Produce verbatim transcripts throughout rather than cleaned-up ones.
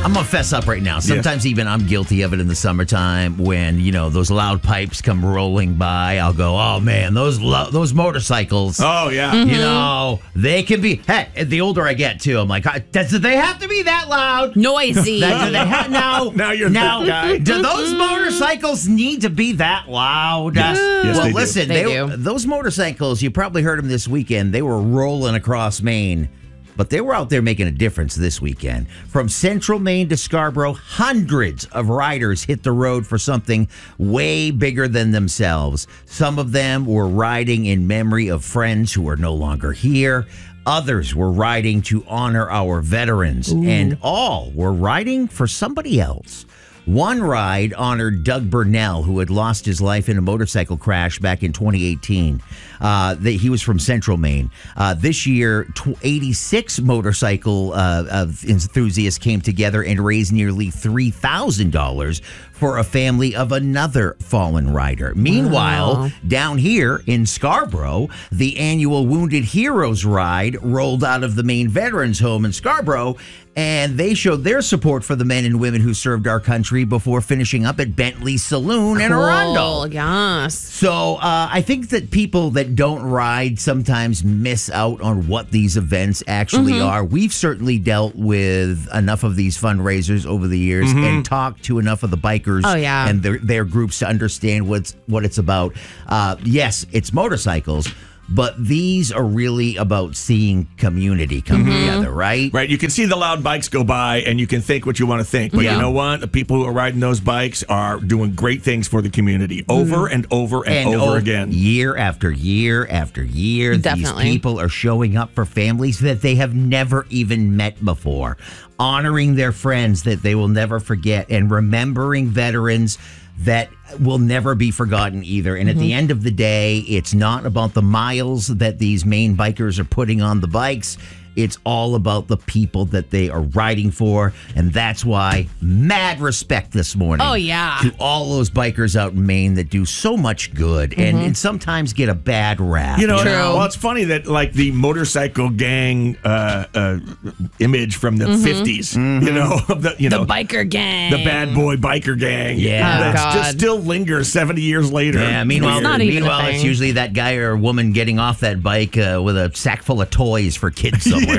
I'm going to fess up right now. Sometimes yeah. even I'm guilty of it in the summertime when, you know, those loud pipes come rolling by. I'll go, oh, man, those lo- those motorcycles. Oh, yeah. Mm-hmm. You know, they can be, hey, the older I get, too, I'm like, does they have to be that loud? Noisy. That, do they ha- now, now you're now, that guy. Do those motorcycles need to be that loud? Yes, Uh, yes well, they listen, do. They they, do. those motorcycles, you probably heard them this weekend. They were rolling across Maine. But they were out there making a difference this weekend. From central Maine to Scarborough, hundreds of riders hit the road for something way bigger than themselves. Some of them were riding in memory of friends who are no longer here. Others were riding to honor our veterans. Ooh. And all were riding for somebody else. One ride honored Doug Burnell, who had lost his life in a motorcycle crash back in twenty eighteen. Uh, the, he was from Central Maine. Uh, this year, eighty-six motorcycle uh, enthusiasts came together and raised nearly three thousand dollars for a family of another fallen rider. Meanwhile, wow. down here in Scarborough, the annual Wounded Heroes Ride rolled out of the Maine Veterans Home in Scarborough, and they showed their support for the men and women who served our country before finishing up at Bentley Saloon in cool. Arundel. Yes. So uh, I think that people that don't ride sometimes miss out on what these events actually mm-hmm. are. We've certainly dealt with enough of these fundraisers over the years mm-hmm. and talked to enough of the bikers oh, yeah. and their, their groups to understand what's, what it's about. Uh, yes, it's motorcycles, but these are really about seeing community come mm-hmm. together, right? Right. You can see the loud bikes go by and you can think what you want to think. But yeah. you know what? The people who are riding those bikes are doing great things for the community over mm-hmm. and over and, and over, over again. Year after year after year, Definitely. These people are showing up for families that they have never even met before, honoring their friends that they will never forget, and remembering veterans that will never be forgotten either. And mm-hmm. at the end of the day, it's not about the miles that these Maine bikers are putting on the bikes. It's all about the people that they are riding for. And that's why mad respect this morning. Oh, yeah. To all those bikers out in Maine that do so much good mm-hmm. and, and sometimes get a bad rap. You know, True. well, it's funny that like the motorcycle gang uh, uh, image from the mm-hmm. fifties, mm-hmm. you know, the, you the know, biker gang. The bad boy biker gang. Yeah. Oh, That's God. just still lingers seventy years later. Yeah, meanwhile, It's not even meanwhile a it's thing. usually that guy or woman getting off that bike uh, with a sack full of toys for kids somewhere.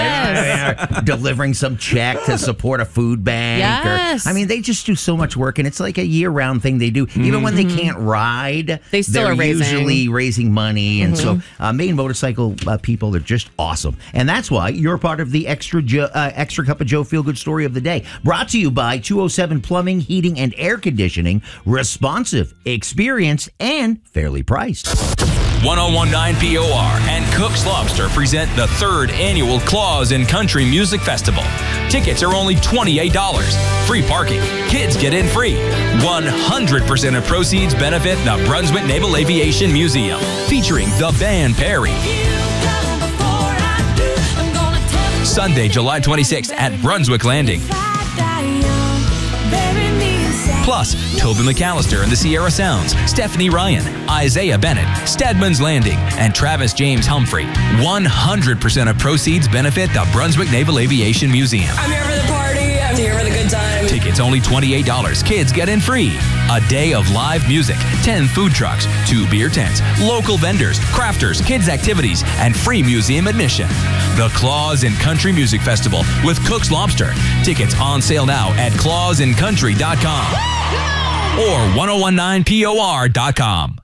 Yes. Right? Or delivering some check to support a food bank. Yes. Or, I mean, they just do so much work, and it's like a year-round thing they do. Mm-hmm. Even when they can't ride, they still they're are raising. usually raising money. And mm-hmm. so uh, Maine motorcycle uh, people are just awesome. And that's why you're part of the Extra jo- uh, extra Cup of Joe Feel-Good Story of the Day. Brought to you by two oh seven Plumbing, Heating, and Air Conditioning. Responsive, experienced, and fairly priced. one oh one point nine P O R and Cook's Lobster present the third annual Claus and Country Music Festival. Tickets are only twenty-eight dollars. Free parking. Kids get in free. one hundred percent of proceeds benefit the Brunswick Naval Aviation Museum, featuring the band Perry. Sunday, July twenty-sixth at Brunswick Landing. Plus, Toby McAllister and the Sierra Sounds, Stephanie Ryan, Isaiah Bennett, Stedman's Landing, and Travis James Humphrey. one hundred percent of proceeds benefit the Brunswick Naval Aviation Museum. I'm here for the party. I'm here for the good time. Tickets only twenty-eight dollars. Kids get in free. A day of live music, ten food trucks, two beer tents, local vendors, crafters, kids activities, and free museum admission. The Claus and Country Music Festival with Cook's Lobster. Tickets on sale now at claus and country dot com or ten nineteen P O R dot com.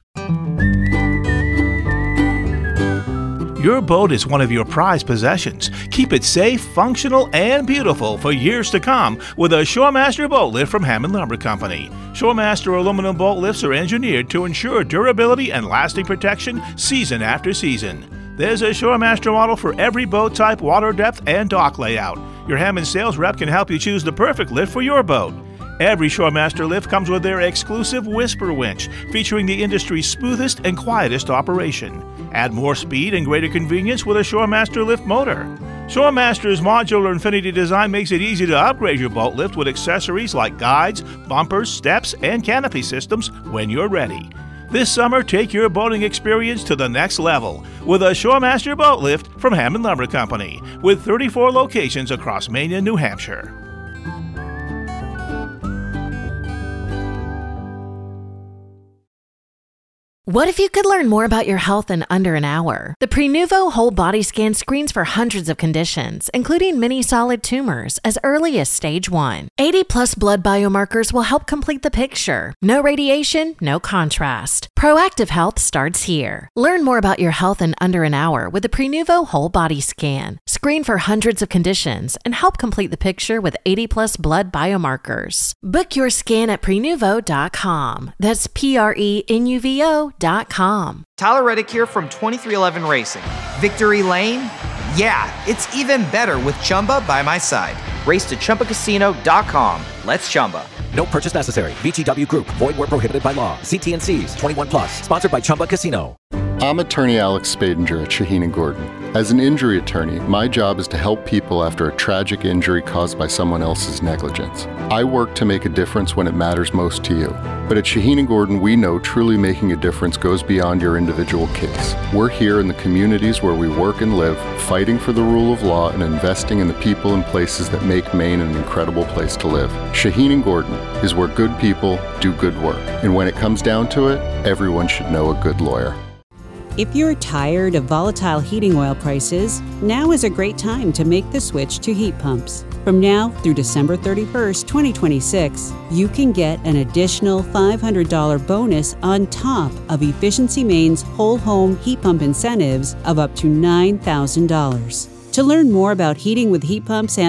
Your boat is one of your prized possessions. Keep it safe, functional, and beautiful for years to come with a Shoremaster boat lift from Hammond Lumber Company. Shoremaster aluminum boat lifts are engineered to ensure durability and lasting protection season after season. There's a Shoremaster model for every boat type, water depth, and dock layout. Your Hammond sales rep can help you choose the perfect lift for your boat. Every Shoremaster lift comes with their exclusive Whisper winch, featuring the industry's smoothest and quietest operation. Add more speed and greater convenience with a Shoremaster lift motor. Shoremaster's modular Infinity design makes it easy to upgrade your boat lift with accessories like guides, bumpers, steps, and canopy systems when you're ready. This summer, take your boating experience to the next level with a Shoremaster boat lift from Hammond Lumber Company, with thirty-four locations across Maine and New Hampshire. What if you could learn more about your health in under an hour? The Prenuvo Whole Body Scan screens for hundreds of conditions, including many solid tumors, as early as stage one. eighty plus blood biomarkers will help complete the picture. No radiation, no contrast. Proactive health starts here. Learn more about your health in under an hour with the Prenuvo Whole Body Scan. Screen for hundreds of conditions and help complete the picture with eighty plus blood biomarkers. Book your scan at prenuvo dot com. That's P R E N U V O dot com. Tyler Reddick here from twenty-three eleven Racing. Victory Lane? Yeah, it's even better with Chumba by my side. Race to Chumba Casino dot com. Let's Chumba. No purchase necessary. V G W Group. Void where prohibited by law. See T and C's. twenty-one plus. Sponsored by Chumba Casino. I'm attorney Alex Spadinger at Shaheen and Gordon. As an injury attorney, my job is to help people after a tragic injury caused by someone else's negligence. I work to make a difference when it matters most to you. But at Shaheen and Gordon, we know truly making a difference goes beyond your individual case. We're here in the communities where we work and live, fighting for the rule of law and investing in the people and places that make Maine an incredible place to live. Shaheen and Gordon is where good people do good work. And when it comes down to it, everyone should know a good lawyer. If you're tired of volatile heating oil prices, now is a great time to make the switch to heat pumps. From now through December thirty-first, twenty twenty-six, you can get an additional five hundred dollars bonus on top of Efficiency Maine's whole home heat pump incentives of up to nine thousand dollars. To learn more about heating with heat pumps and